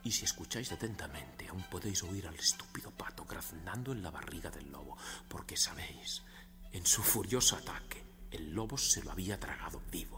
Y si escucháis atentamente, aún podéis oír al estúpido pato graznando en la barriga del lobo, porque sabéis, en su furioso ataque, el lobo se lo había tragado vivo.